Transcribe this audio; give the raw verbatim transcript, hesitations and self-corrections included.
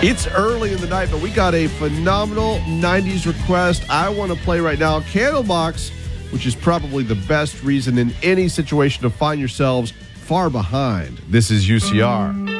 It's early in the night, but we got a phenomenal nineties request I want to play right now. Candlebox, which is probably the best reason in any situation to find yourselves far behind. This is U C R.